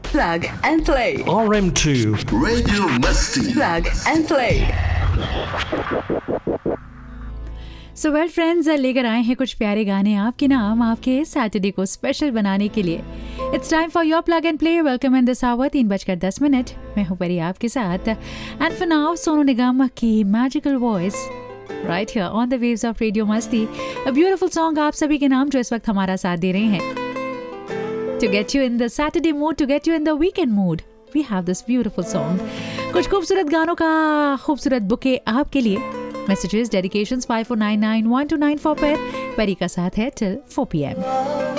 Plug and play. RM2 Radio Masti. Plug and play. So well friends, लेकर आए हैं कुछ प्यारे गाने आपके नाम, आपके सैटरडे को स्पेशल बनाने के लिए. It's time for your plug and play. Welcome in this our. 3:10. मैं हूं परी आपके साथ. And for now Sonu Nigam की magical voice right here on the waves of radio मस्ती. अ ब्यूटीफुल सॉन्ग आप सभी के नाम जो इस वक्त हमारा साथ दे रहे हैं. To get you in the Saturday mood, to get you in the weekend mood, we have this beautiful song. कुछ खूबसूरत गानों का खूबसूरत बुके आपके लिए. Messages, dedications 54991294 पर परी का साथ है till 4 PM.